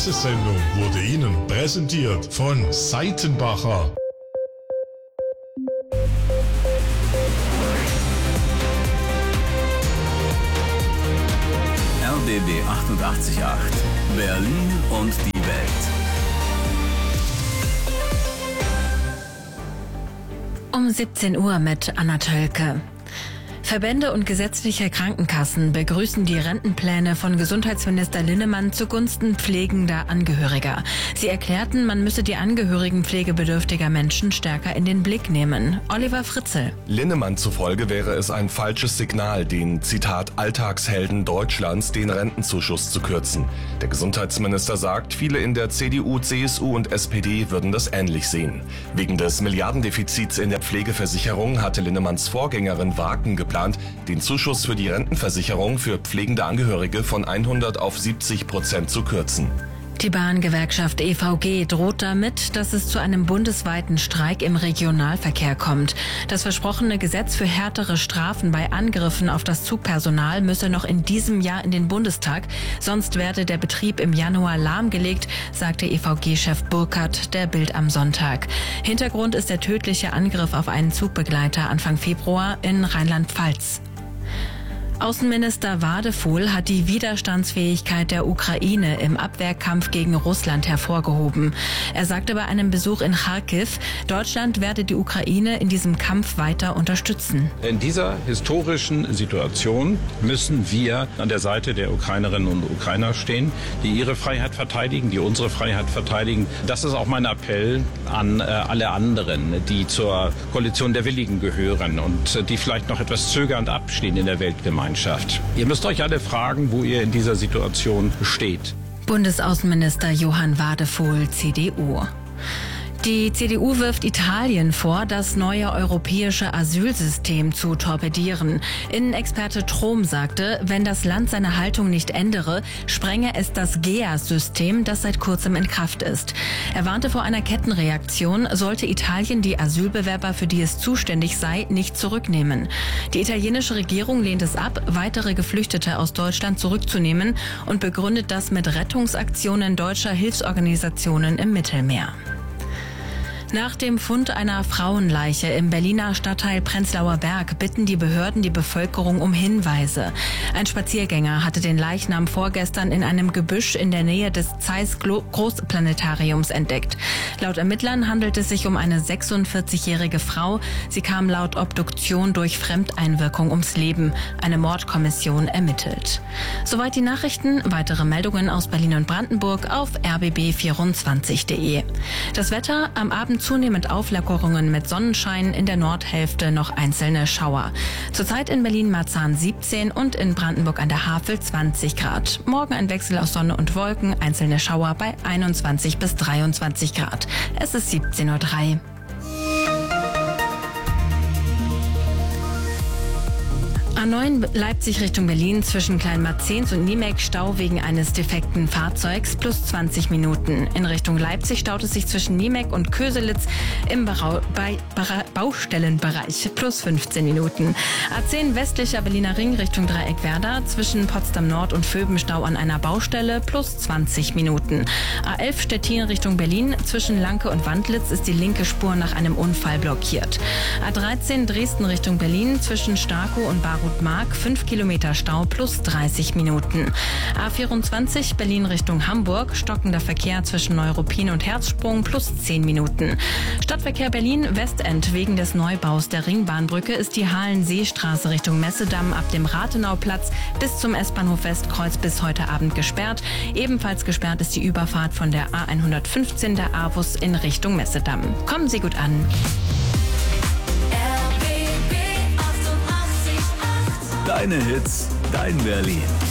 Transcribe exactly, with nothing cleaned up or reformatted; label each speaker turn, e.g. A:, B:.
A: Diese Sendung wurde Ihnen präsentiert von Seitenbacher.
B: R B B achtundachtzig Komma acht. Berlin und die Welt.
C: Um siebzehn Uhr mit Anna Tölke. Verbände und gesetzliche Krankenkassen begrüßen die Rentenpläne von Gesundheitsminister Linnemann zugunsten pflegender Angehöriger. Sie erklärten, man müsse die Angehörigen pflegebedürftiger Menschen stärker in den Blick nehmen. Oliver Fritzel.
D: Linnemann zufolge wäre es ein falsches Signal, den, Zitat, Alltagshelden Deutschlands den Rentenzuschuss zu kürzen. Der Gesundheitsminister sagt, viele in der C D U, C S U und S P D würden das ähnlich sehen. Wegen des Milliardendefizits in der Pflegeversicherung hatte Linnemanns Vorgängerin Wagen geplant, den Zuschuss für die Rentenversicherung für pflegende Angehörige von hundert auf siebzig Prozent zu kürzen.
C: Die Bahngewerkschaft E V G droht damit, dass es zu einem bundesweiten Streik im Regionalverkehr kommt. Das versprochene Gesetz für härtere Strafen bei Angriffen auf das Zugpersonal müsse noch in diesem Jahr in den Bundestag, sonst werde der Betrieb im Januar lahmgelegt, sagte E V G-Chef Burkhardt der Bild am Sonntag. Hintergrund ist der tödliche Angriff auf einen Zugbegleiter Anfang Februar in Rheinland-Pfalz. Außenminister Wadefuhl hat die Widerstandsfähigkeit der Ukraine im Abwehrkampf gegen Russland hervorgehoben. Er sagte bei einem Besuch in Charkiw, Deutschland werde die Ukraine in diesem Kampf weiter unterstützen.
E: In dieser historischen Situation müssen wir an der Seite der Ukrainerinnen und Ukrainer stehen, die ihre Freiheit verteidigen, die unsere Freiheit verteidigen. Das ist auch mein Appell an äh, alle anderen, die zur Koalition der Willigen gehören und äh, die vielleicht noch etwas zögernd abstehen in der Weltgemeinschaft. Ihr müsst euch alle fragen, wo ihr in dieser Situation steht.
C: Bundesaußenminister Johann Wadefuhl, C D U. Die C D U wirft Italien vor, das neue europäische Asylsystem zu torpedieren. Innenexperte Trom sagte, wenn das Land seine Haltung nicht ändere, sprenge es das G E A S-System, das seit kurzem in Kraft ist. Er warnte vor einer Kettenreaktion, sollte Italien die Asylbewerber, für die es zuständig sei, nicht zurücknehmen. Die italienische Regierung lehnt es ab, weitere Geflüchtete aus Deutschland zurückzunehmen und begründet das mit Rettungsaktionen deutscher Hilfsorganisationen im Mittelmeer. Nach dem Fund einer Frauenleiche im Berliner Stadtteil Prenzlauer Berg bitten die Behörden die Bevölkerung um Hinweise. Ein Spaziergänger hatte den Leichnam vorgestern in einem Gebüsch in der Nähe des Zeiss Großplanetariums entdeckt. Laut Ermittlern handelt es sich um eine sechsundvierzigjährige Frau. Sie kam laut Obduktion durch Fremdeinwirkung ums Leben. Eine Mordkommission ermittelt. Soweit die Nachrichten. Weitere Meldungen aus Berlin und Brandenburg auf r b b vierundzwanzig punkt de. Das Wetter am Abend zunehmend Auflockerungen mit Sonnenschein, in der Nordhälfte noch einzelne Schauer. Zurzeit in Berlin-Marzahn siebzehn und in Brandenburg an der Havel zwanzig Grad. Morgen ein Wechsel aus Sonne und Wolken, einzelne Schauer bei einundzwanzig bis dreiundzwanzig Grad. Es ist siebzehn Uhr drei. A neun Leipzig Richtung Berlin zwischen Kleinmarzens und Niemek Stau wegen eines defekten Fahrzeugs plus zwanzig Minuten. In Richtung Leipzig staut es sich zwischen Niemek und Köselitz im Barau- bei Bara- Baustellenbereich plus fünfzehn Minuten. A zehn westlicher Berliner Ring Richtung Dreieck Werder zwischen Potsdam Nord und Vöben Stau an einer Baustelle plus zwanzig Minuten. A elf Stettin Richtung Berlin zwischen Lanke und Wandlitz ist die linke Spur nach einem Unfall blockiert. A dreizehn Dresden Richtung Berlin zwischen Starkow und Barut Mark fünf Kilometer Stau plus dreißig Minuten. A vierundzwanzig Berlin Richtung Hamburg, stockender Verkehr zwischen Neuruppin und Herzsprung plus zehn Minuten. Stadtverkehr Berlin Westend wegen des Neubaus der Ringbahnbrücke ist die Halenseestraße Richtung Messedamm ab dem Rathenauplatz bis zum S-Bahnhof Westkreuz bis heute Abend gesperrt. Ebenfalls gesperrt ist die Überfahrt von der A hundertfünfzehn der A W U S in Richtung Messedamm. Kommen Sie gut an.
B: Deine Hits, dein Berlin.